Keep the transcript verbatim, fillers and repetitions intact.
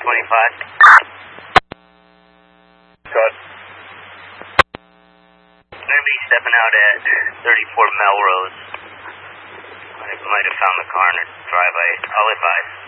twenty-five. Good. I'm going to be stepping out at thirty-four Melrose. I might have found the car in the driveway. I'll advise.